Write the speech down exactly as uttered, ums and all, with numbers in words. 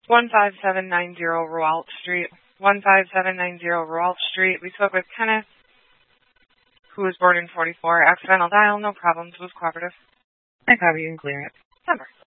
one five seven nine zero Roalt Street. one five seven nine zero Roalt Street. We spoke with Kenneth, who was boarding forty-four. Accidental dial, no problems, was cooperative. I copy, you can clear it. Number.